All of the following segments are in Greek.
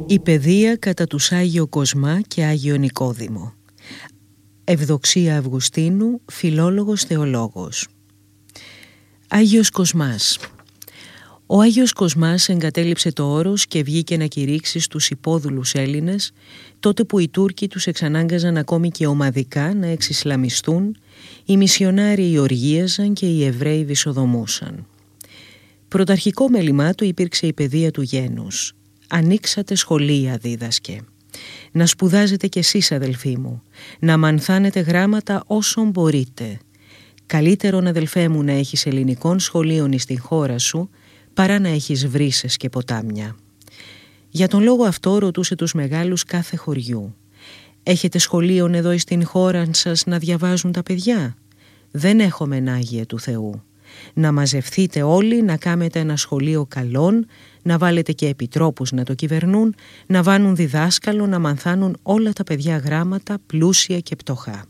Η παιδεία κατά τους Άγιο Κοσμά και Άγιο Νικόδημο. Ευδοξία Αυγουστίνου, φιλόλογος θεολόγος. Άγιος Κοσμάς. Ο Άγιος Κοσμάς εγκατέλειψε το όρος και βγήκε να κηρύξει στους υπόδουλους Έλληνες, τότε που οι Τούρκοι τους εξανάγκαζαν ακόμη και ομαδικά να εξισλαμιστούν, οι μισιονάριοι οργίαζαν και οι Εβραίοι βυσοδομούσαν. Πρωταρχικό μέλημά του υπήρξε η παιδεία του γένους. «Ανοίξατε σχολεία», δίδασκε. «Να σπουδάζετε κι εσείς, αδελφοί μου, να μανθάνετε γράμματα όσον μπορείτε. Καλύτερον, αδελφέ μου, να έχεις ελληνικών σχολείων στην χώρα σου, παρά να έχεις βρύσες και ποτάμια». Για τον λόγο αυτό ρωτούσε τους μεγάλους κάθε χωριού: «Έχετε σχολείων εδώ στην χώρα σας να διαβάζουν τα παιδιά?» «Δεν έχομεν, Άγιε του Θεού». «Να μαζευθείτε όλοι, να κάνετε ένα σχολείο καλών, να βάλετε και επιτρόπους να το κυβερνούν, να βάνουν διδάσκαλο, να μανθάνουν όλα τα παιδιά γράμματα, πλούσια και πτωχά».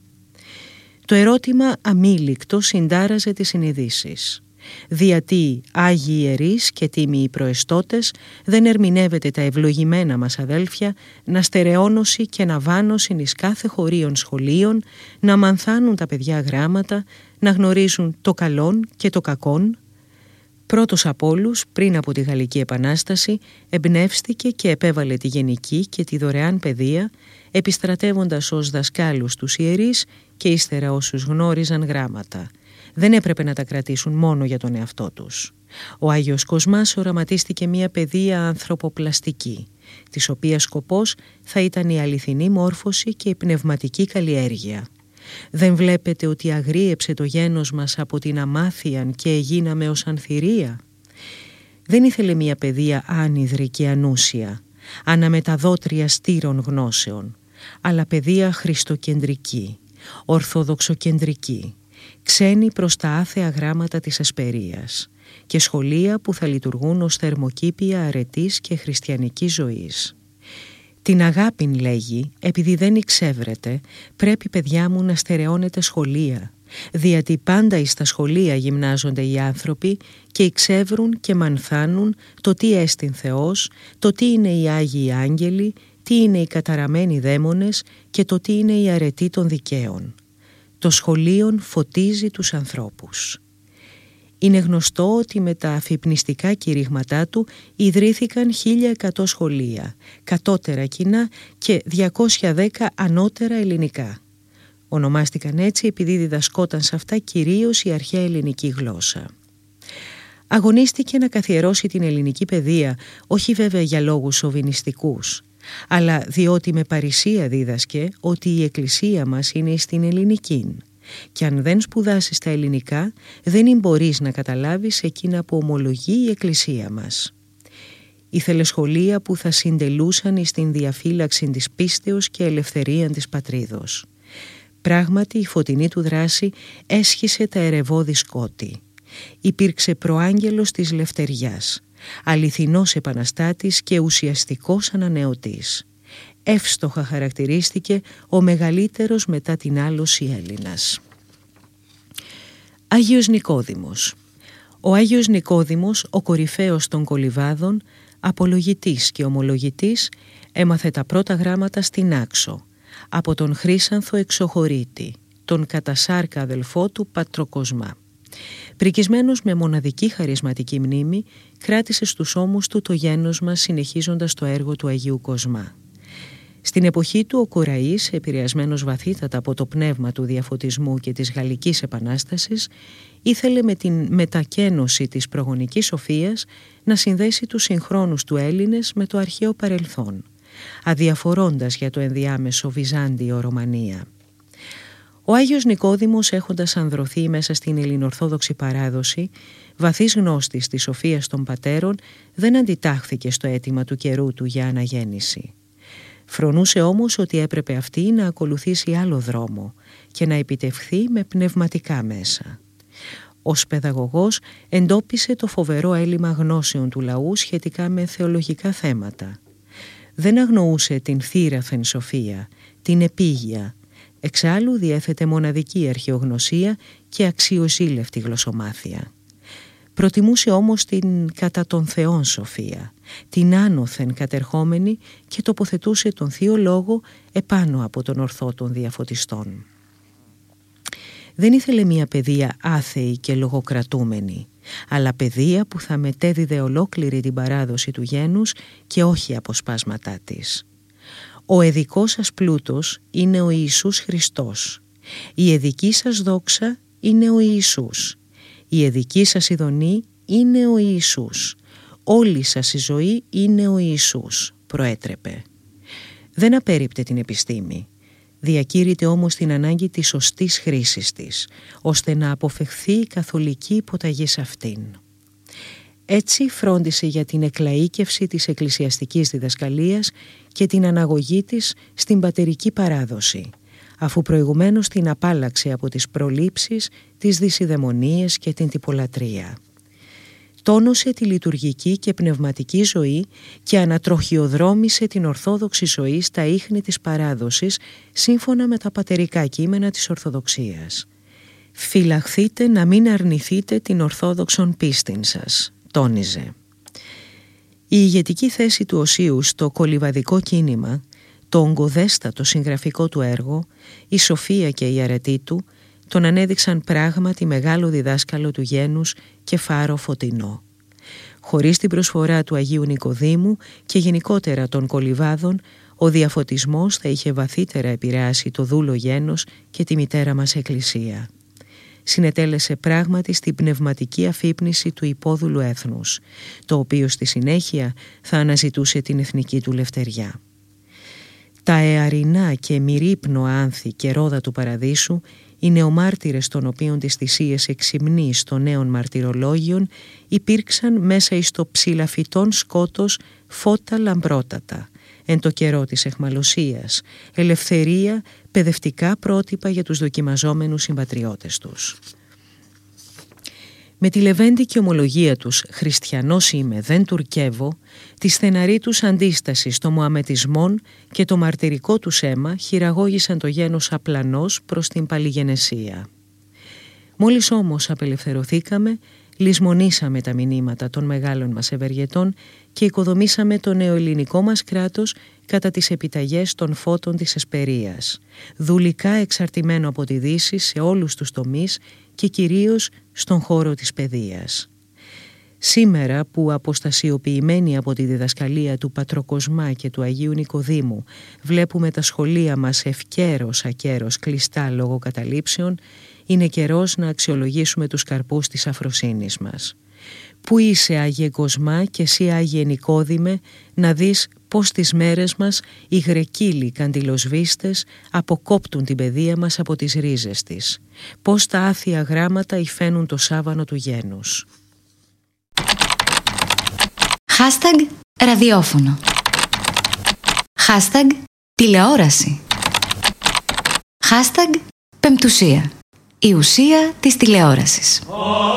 Το ερώτημα αμήλικτο συντάραζε τις συνειδήσεις. «Διατί Άγιοι Ιερείς και τίμιοι προεστώτες δεν ερμηνεύεται τα ευλογημένα μας αδέλφια να στερεώνωση και να βάνωσιν εις κάθε χωρίων σχολείων, να μανθάνουν τα παιδιά γράμματα, να γνωρίζουν το καλόν και το κακόν?» Πρώτος από όλους, πριν από τη Γαλλική Επανάσταση, εμπνεύστηκε και επέβαλε τη γενική και τη δωρεάν παιδεία, επιστρατεύοντας ως δασκάλους τους ιερείς και ύστερα όσους γνώριζαν γράμματα. Δεν έπρεπε να τα κρατήσουν μόνο για τον εαυτό τους. Ο Άγιος Κοσμάς οραματίστηκε μια παιδεία ανθρωποπλαστική, της οποίας σκοπός θα ήταν η αληθινή μόρφωση και η πνευματική καλλιέργεια. Δεν βλέπετε ότι αγρίεψε το γένος μας από την αμάθειαν και εγίναμε ως ανθυρία? Δεν ήθελε μια παιδεία άνυδρη και ανούσια, αναμεταδότρια στήρων γνώσεων, αλλά παιδεία χριστοκεντρική, ορθοδοξοκεντρική, ξένη προς τα άθεα γράμματα της εσπερίας και σχολεία που θα λειτουργούν ως θερμοκήπια αρετής και χριστιανικής ζωής. «Την αγάπην», λέγει, «επειδή δεν εξεύρετε, πρέπει, παιδιά μου, να στερεώνετε σχολεία, διότι πάντα εις τα σχολεία γυμνάζονται οι άνθρωποι και εξεύρουν και μανθάνουν το τι έστιν Θεός, το τι είναι οι Άγιοι Άγγελοι, τι είναι οι καταραμένοι δαίμονες και το τι είναι η αρετή των δικαίων. Το σχολείον φωτίζει τους ανθρώπους». Είναι γνωστό ότι με τα αφυπνιστικά κηρύγματά του ιδρύθηκαν 1.100 σχολεία, κατώτερα κοινά και 210 ανώτερα ελληνικά. Ονομάστηκαν έτσι επειδή διδασκόταν σε αυτά κυρίως η αρχαία ελληνική γλώσσα. Αγωνίστηκε να καθιερώσει την ελληνική παιδεία, όχι βέβαια για λόγους σοβινιστικούς, αλλά διότι με παρησία δίδασκε ότι η εκκλησία μας είναι στην ελληνική. Και αν δεν σπουδάσεις τα ελληνικά, δεν μπορείς να καταλάβεις εκείνα που ομολογεί η εκκλησία μας. Ήθελε σχολεία που θα συντελούσαν στην διαφύλαξη της πίστεως και ελευθερία της πατρίδος. Πράγματι η φωτεινή του δράση έσχισε τα ερευώδη σκότη. Υπήρξε προάγγελος της λευτεριάς, αληθινός επαναστάτης και ουσιαστικός ανανεωτής. Εύστοχα χαρακτηρίστηκε ο μεγαλύτερος μετά την άλωση Έλληνας. Άγιος Νικόδημος. Ο Άγιος Νικόδημος, ο κορυφαίος των κολυβάδων, απολογητής και ομολογητής, έμαθε τα πρώτα γράμματα στην Άξο, από τον Χρύσανθο Εξοχωρίτη, τον κατασάρκα αδελφό του Πατροκοσμά. Πρικισμένος με μοναδική χαρισματική μνήμη, κράτησε στους ώμους του το γένος μας συνεχίζοντας το έργο του Αγίου Κοσμά. Στην εποχή του ο Κουραής, επηρεασμένος βαθύτατα από το πνεύμα του διαφωτισμού και της Γαλλικής Επανάστασης, ήθελε με την μετακαίνωση της προγονικής σοφίας να συνδέσει τους συγχρόνους του Έλληνες με το αρχαίο παρελθόν, αδιαφορώντας για το ενδιάμεσο Βυζάντιο-Ρωμανία. Ο Άγιος Νικόδημος, έχοντας ανδρωθεί μέσα στην ελληνορθόδοξη παράδοση, βαθύς γνώστης της σοφίας των πατέρων, δεν αντιτάχθηκε στο αίτημα του καιρού του για αναγέννηση. Φρονούσε όμως ότι έπρεπε αυτή να ακολουθήσει άλλο δρόμο και να επιτευχθεί με πνευματικά μέσα. Ως παιδαγωγός εντόπισε το φοβερό έλλειμμα γνώσεων του λαού σχετικά με θεολογικά θέματα. Δεν αγνοούσε την θύραθεν σοφία, την επίγεια. Εξάλλου διέθετε μοναδική αρχαιογνωσία και αξιοζήλευτη γλωσσομάθεια. Προτιμούσε όμως την κατά των Θεών σοφία, την άνωθεν κατερχόμενη, και τοποθετούσε τον Θείο Λόγο επάνω από τον ορθό των διαφωτιστών. Δεν ήθελε μια παιδεία άθεη και λογοκρατούμενη, αλλά παιδεία που θα μετέδιδε ολόκληρη την παράδοση του γένους και όχι αποσπάσματά της. Ο εδικός σας πλούτος είναι ο Ιησούς Χριστός. Η εδική σας δόξα είναι ο Ιησούς. Η εδική σας ειδονή είναι ο Ιησούς. Όλη σας η ζωή είναι ο Ιησούς, προέτρεπε. Δεν απέρριπτε την επιστήμη. Διακήρυτε όμως την ανάγκη της σωστής χρήσης της, ώστε να αποφευχθεί η καθολική υποταγή σε αυτήν. Έτσι φρόντισε για την εκλαΐκευση της εκκλησιαστικής διδασκαλίας και την αναγωγή της στην πατερική παράδοση, αφού προηγουμένως την απάλλαξε από τις προλήψεις, τις δυσιδαιμονίες και την τυπολατρεία. Τόνωσε τη λειτουργική και πνευματική ζωή και ανατροχιοδρόμησε την ορθόδοξη ζωή στα ίχνη της παράδοσης, σύμφωνα με τα πατερικά κείμενα της Ορθοδοξίας. «Φυλαχθείτε να μην αρνηθείτε την ορθόδοξον πίστην σας», τόνιζε. Η ηγετική θέση του Οσίου στο κολιβαδικό κίνημα, το ογκοδέστατο συγγραφικό του έργο, η σοφία και η αρετή του, τον ανέδειξαν πράγματι μεγάλο διδάσκαλο του γένους και φάρο φωτεινό. Χωρίς την προσφορά του Αγίου Νικοδήμου και γενικότερα των κολιβάδων, ο διαφωτισμός θα είχε βαθύτερα επηρεάσει το δούλο γένος και τη μητέρα μας Εκκλησία. Συνετέλεσε πράγματι στην πνευματική αφύπνιση του υπόδουλου έθνους, το οποίο στη συνέχεια θα αναζητούσε την εθνική του λευτεριά. Τα αιαρινά και μυρίπνοα άνθη και ρόδα του παραδείσου, οι νεομάρτυρες των οποίων τις θυσίες εξυμνείς των νέων μαρτυρολόγιων υπήρξαν μέσα εις το ψηλαφιτόν σκότος φώτα λαμπρότατα, εν το καιρό της εχμαλωσίας, ελευθερία, παιδευτικά πρότυπα για τους δοκιμαζόμενους συμπατριώτες τους. Με τη λεβέντικη ομολογία τους «Χριστιανός είμαι, δεν τουρκεύω», τη στεναρή τους αντίσταση στο μωαμετισμόν και το μαρτυρικό τους αίμα χειραγώγησαν το γένος απλανός προς την παλιγενεσία. Μόλις όμως απελευθερωθήκαμε, λησμονήσαμε τα μηνύματα των μεγάλων μας ευεργετών και οικοδομήσαμε το νεοελληνικό μας κράτος κατά τις επιταγές των φώτων της Εσπερίας, δουλικά εξαρτημένο από τη Δύση σε όλους τους τομείς και κυρίως στον χώρο της παιδείας. Σήμερα που αποστασιοποιημένοι από τη διδασκαλία του Πατροκοσμά και του Αγίου Νικοδήμου βλέπουμε τα σχολεία μας ευκαίρος ακέρος κλειστά λόγω καταλήψεων, είναι καιρός να αξιολογήσουμε τους καρπούς της αφροσύνης μας. Πού είσαι, Άγιε Κοσμά, και εσύ, Άγιε Νικόδημε, να δεις πως τις μέρες μας οι γρεκύλοι καντιλοσβήστες αποκόπτουν την παιδεία μας από τις ρίζες της. Πως τα άθια γράμματα υφαίνουν το σάβανο του γένους. Hashtag ραδιόφωνο. Hashtag τηλεόραση. Hashtag πεμπτουσία. Η ουσία της τηλεόρασης.